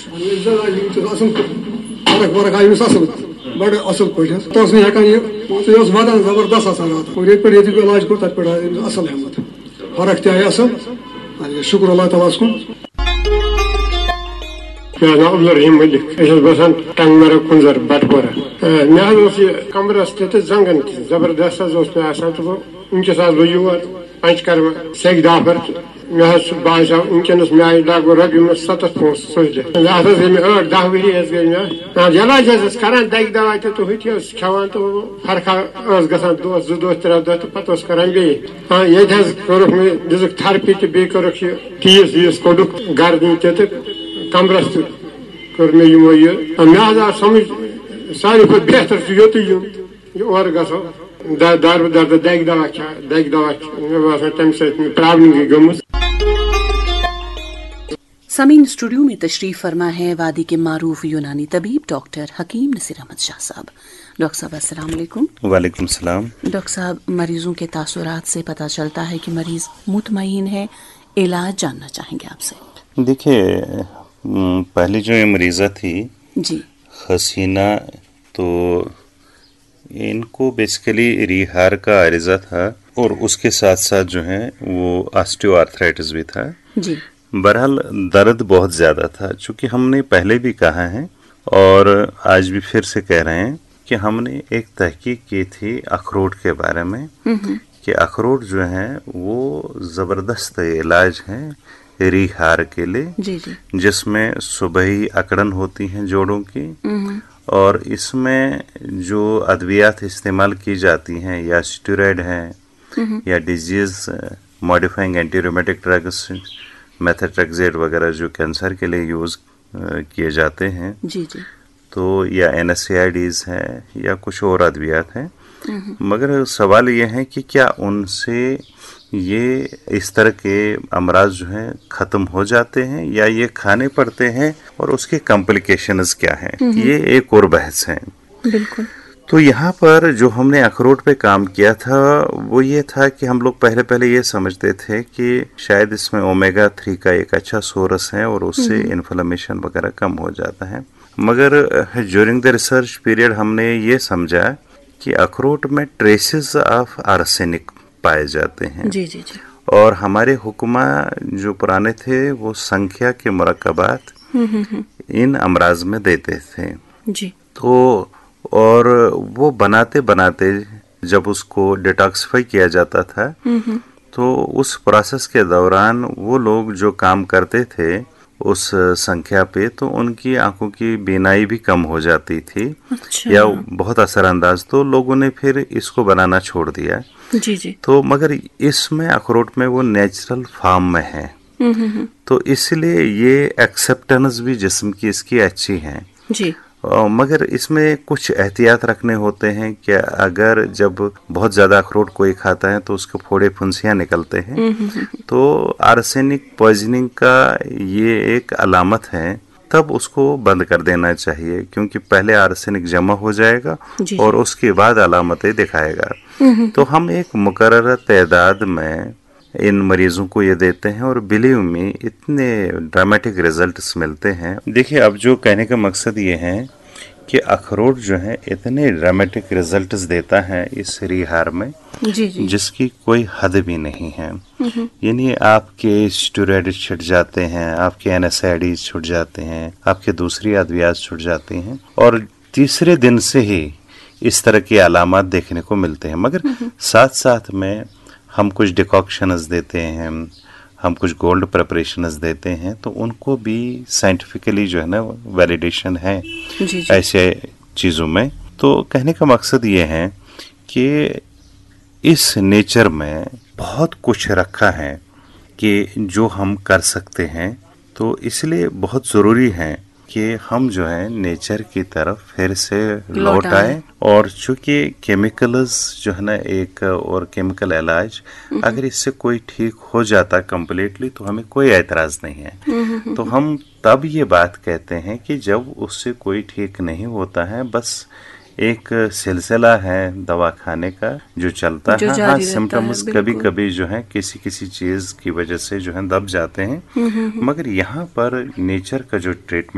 فرق ورق آئی اصل بڑے اصل پہ ہکان یہ ودان زبردست رات اور یہ پہ علاج کور تک پہ اصل احمد فرق تہ آئی اصل شکر اللہ تعالیٰ کن. مےٚ حظ ناو عبدالرحیٖم مٔلِک أسۍ حظ باسان ٹنگ مرگ کُنزر بٹپورہ. مےٚ حظ اوس یہِ کمرس تہِ زنگن تہِ زبردست حظ اوس مےٚ آسان تہٕ وٕنکیٚس آس بہٕ یور پنچ کرما سیٚکہِ دافر تہٕ مےٚ حظ چھُ باسان وٕنکیٚنس مےٚ آیہِ لگ بگ رۄپیہِ 7 پونٛسہٕ سوٗزِتھ. اتھ حظ گٔے مےٚ 8-10 ؤری حظ گٔے مےٚ علاج حظ ٲسۍ کران دگہِ دوا تہِ تہٕ ہُتہِ ٲس کھٮ۪وان تہٕ فرقا ٲس گژھان دۄہس 2 دۄہ 3 دۄہ تہٕ پتہٕ اوس کران بیٚیہِ. ییٚتہِ حظ کوٚرُکھ مےٚ دِژٕکھ تھرپی تہِ بیٚیہِ کوٚرُکھ یہِ ٹیٖس ویٖس کوٚڑُکھ گردنہِ تہِ تہٕ کمرس تہِ کٔر مےٚ یِمو یہِ. مےٚ حظ آو سمجھ ساروی کھۄتہٕ بہتر چھُ یوٚتُے یُن اور گژھو دار بدر دگہِ دوا کھٮ۪وان دگہِ دوا مےٚ باسان تمہِ سۭتۍ پرابلم گٔے گٔمٕژ. سامعین اسٹوڈیو میں تشریف فرما ہے وادی کے معروف یونانی طبیب ڈاکٹر حکیم نصیر احمد شاہ صاحب. ڈاکٹر صاحب السلام علیکم. وعلیکم السلام. ڈاکٹر صاحب مریضوں کے تاثرات سے پتہ چلتا ہے کہ مریض مطمئن ہے، علاج جاننا چاہیں گے آپ سے. دیکھیے پہلی جو یہ مریضہ تھی جی حسینہ، تو ان کو بیسیکلی ریہار کا عارضہ تھا اور اس کے ساتھ ساتھ جو ہے وہ آسٹیو آرتھرائٹس بھی تھا. جی بہرحال درد بہت زیادہ تھا. چونکہ ہم نے پہلے بھی کہا ہے اور آج بھی پھر سے کہہ رہے ہیں کہ ہم نے ایک تحقیق کی تھی اخروٹ کے بارے میں کہ اخروٹ جو ہے وہ زبردست علاج ہے ریہار کے لیے. جی جی جس میں صبحی اکڑن ہوتی ہیں جوڑوں کی، اور اس میں جو ادویات استعمال کی جاتی ہیں یا اسٹیرائڈ ہیں یا ڈیزیز ماڈیفائنگ اینٹی رومیٹک ڈرگس میتھاٹریکزیٹ وغیرہ جو کینسر کے لیے یوز کیے جاتے ہیں، جی جی تو یا NSAIDs ہے یا کچھ اور ادویات ہیں. مگر سوال یہ ہے کہ کیا ان سے یہ اس طرح کے امراض جو ہیں ختم ہو جاتے ہیں یا یہ کھانے پڑتے ہیں اور اس کے کمپلیکیشنز کیا ہیں؟ یہ ایک اور بحث ہے. بالکل. تو یہاں پر جو ہم نے اخروٹ پہ کام کیا تھا وہ یہ تھا کہ ہم لوگ پہلے یہ سمجھتے تھے کہ شاید اس میں اومیگا 3 کا ایک اچھا سورس ہے اور اس سے انفلیمیشن وغیرہ کم ہو جاتا ہے. مگر ڈیورنگ دا ریسرچ پیریڈ ہم نے یہ سمجھا کہ اخروٹ میں ٹریسز آف آرسینک پائے جاتے ہیں. جی جی جی. اور ہمارے حکمہ جو پرانے تھے وہ سنکھیا کے مرکبات ان امراض میں دیتے تھے. جی. تو اور وہ بناتے جب اس کو ڈیٹاکسیفائی کیا جاتا تھا تو اس پروسیس کے دوران وہ لوگ جو کام کرتے تھے اس سنکھیا پہ تو ان کی آنکھوں کی بینائی بھی کم ہو جاتی تھی. اچھا. یا بہت اثر انداز، تو لوگوں نے پھر اس کو بنانا چھوڑ دیا. جی جی. تو مگر اس میں اخروٹ میں وہ نیچرل فارم میں ہے تو اس لیے یہ ایکسیپٹنس بھی جسم کی اس کی اچھی ہے. جی. مگر اس میں کچھ احتیاط رکھنے ہوتے ہیں کہ اگر جب بہت زیادہ اخروٹ کوئی کھاتا ہے تو اس کے پھوڑے پھنسیاں نکلتے ہیں. تو آرسینک پوائزننگ کا یہ ایک علامت ہے، تب اس کو بند کر دینا چاہیے کیونکہ پہلے آرسینک جمع ہو جائے گا اور اس کے بعد علامتیں دکھائے گا. تو ہم ایک مقررہ تعداد میں ان مریضوں کو یہ دیتے ہیں اور بلیو میں اتنے ڈرامیٹک ریزلٹس ملتے ہیں. دیکھیے اب جو کہنے کا مقصد یہ ہے کہ اخروٹ جو ہے اتنے ڈرامیٹک ریزلٹس دیتا ہے اس ریہار میں جس کی کوئی حد بھی نہیں ہے. یعنی آپ کے اسٹیرائڈ چھٹ جاتے ہیں، آپ کے NSAIDs چھٹ جاتے ہیں، آپ کے دوسری ادویات چھٹ جاتے ہیں اور تیسرے دن سے ہی اس طرح کے علامات دیکھنے کو ملتے ہیں. مگر ساتھ ساتھ میں ہم کچھ ڈیکاکشنز دیتے ہیں، ہم کچھ گولڈ پریپریشنز دیتے ہیں تو ان کو بھی سائنٹیفکلی جو ہے نا ویلیڈیشن ہے ایسے چیزوں میں. تو کہنے کا مقصد یہ ہے کہ اس نیچر میں بہت کچھ رکھا ہے کہ جو ہم کر سکتے ہیں. تو اس لیے بہت ضروری ہے کہ ہم جو ہے نیچر کی طرف پھر سے لوٹ آئے. اور چونکہ کیمیکلز جو ہے نا ایک اور کیمیکل علاج اگر اس سے کوئی ٹھیک ہو جاتا کمپلیٹلی تو ہمیں کوئی اعتراض نہیں ہے. تو ہم تب یہ بات کہتے ہیں کہ جب اس سے کوئی ٹھیک نہیں ہوتا ہے، بس ایک سلسلہ ہے دوا کھانے کا جو چلتا ہے. ہاں سمٹمز کبھی کبھی جو ہے کسی چیز کی وجہ سے جو ہے دب جاتے ہیں، مگر یہاں پر نیچر کا جو ٹریٹمنٹ